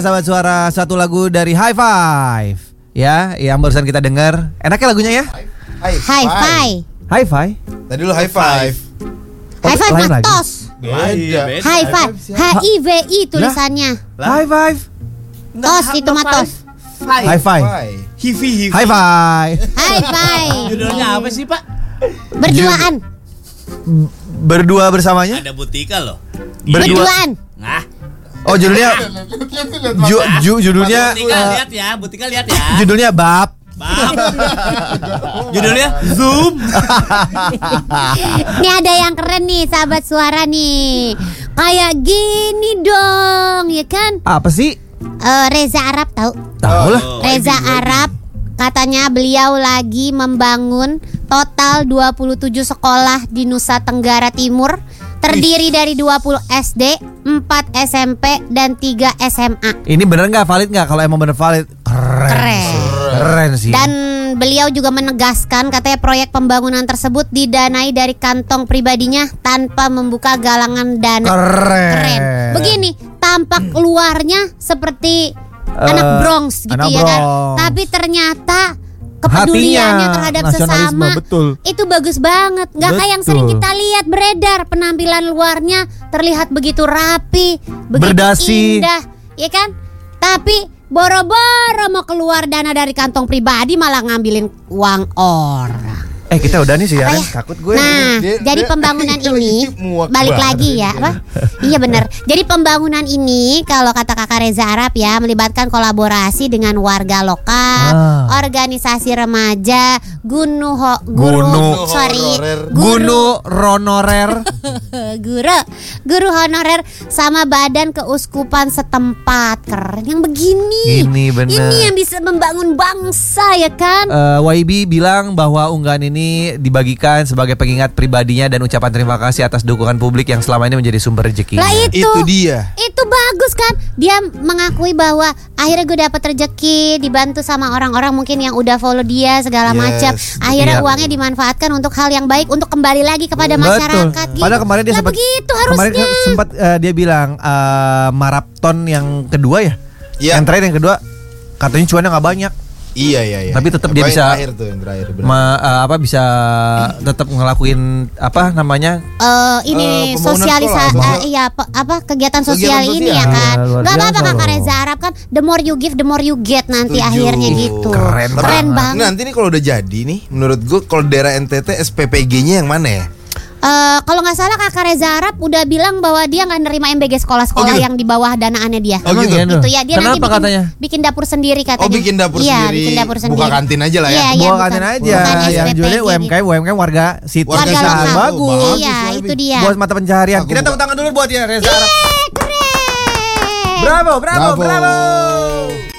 Sahabat Suara, satu lagu dari High Five ya, yang barusan kita dengar. Enaknya lagunya ya? High Five. High Five. Tadi lu High Five. High Five lain lagi. matos. Beda. High Five. HIVI tulisannya. High Five. Tos itu matos. High Five. Hivi. High Five. High Five. Judulnya apa sih, Pak? Berduaan. Berdua bersamanya? Ada Butika loh. Berduaan. Nah, Oh, judulnya judulnya Butika lihat ya. judulnya Bab. Bab. Judulnya Zoom. Nih ada yang keren nih sahabat Suara nih. Kayak gini dong, ya kan? Apa sih? Reza Arab tahu? Tahu lah. Reza Arab katanya beliau lagi membangun total 27 sekolah di Nusa Tenggara Timur. Terdiri dari 20 SD, 4 SMP, dan 3 SMA. Ini bener nggak valid nggak? Kalau emang bener valid, keren sih. Dan beliau juga menegaskan katanya proyek pembangunan tersebut didanai dari kantong pribadinya tanpa membuka galangan dana. Keren. Begini, tampak luarnya seperti anak Bronx gitu anak ya kan. Bronx. Tapi ternyata kepeduliannya Hatinya, terhadap nasionalisme, sesama betul. itu bagus banget. Gak kayak yang sering kita lihat beredar, penampilan luarnya terlihat begitu rapi, begitu Berdasi. indah, ya kan? Tapi boro-boro mau keluar dana dari kantong pribadi malah ngambilin uang orang. Kita udah nih siaran, Apa ya? takut gue. Nah, Dia- jadi dia- pembangunan dia ini lagi muak balik banget. lagi ya, apa? Iya benar. Jadi pembangunan ini kalau kata Kakak Reza Arab ya melibatkan kolaborasi dengan warga lokal, organisasi remaja, guru honorer. guru honorer sama badan keuskupan setempat. Keren yang begini. Ini bener. Ini yang bisa membangun bangsa ya kan? YB bilang bahwa unggahan ini dibagikan sebagai pengingat pribadinya dan ucapan terima kasih atas dukungan publik yang selama ini menjadi sumber rezeki. Lah Itu dia. Itu bagus kan? Dia mengakui bahwa akhirnya gue dapat rezeki, dibantu sama orang-orang mungkin yang udah follow dia segala Yes, macam. Akhirnya iya. uangnya dimanfaatkan untuk hal yang baik, untuk kembali lagi kepada masyarakat. Betul. Padahal kemarin dia Lah sempat begitu kemarin harusnya. sempat dia bilang maraton yang kedua ya. Iya. Yang terakhir yang kedua katanya cuannya nggak banyak. Iya. Tapi tetap dia Yang bisa- terakhir tuh, yang terakhir. benar. Bisa tetap ngelakuin apa namanya? Ini pembangunan sosialisasi sekolah, kegiatan sosial Kegiatan ini ya sosial. kan. Luar Gak apa-apa biasa Kakak loh. Reza Arab kan, the more you give the more you get nanti Setuju. akhirnya gitu. Keren Keren banget. banget. Nah, nanti nih kalau udah jadi nih, menurut gue kalau daerah NTT SPPG-nya yang mana ya? Kalau nggak salah Kakak Reza Arab udah bilang bahwa dia nggak nerima MBG sekolah-sekolah Oh, gitu? yang di bawah danaannya dia. Oh, gitu? Gitu ya, dia Kenapa nanti katanya? bikin dapur sendiri katanya. Oh, bikin dapur Iya, sendiri. bikin dapur sendiri. Buka kantin aja lah ya. Iya, Bukan bukan- kantin aja, bukan yang SPPG jualnya gitu. UMKM warga situ. Warga Warga lokal. lokal. Bagus, Iya, Wahbi. itu dia. Buat mata pencaharian. Aku Kita buka. tepuk tangan dulu buat ya Reza Arab. Keren. Bravo. Bravo.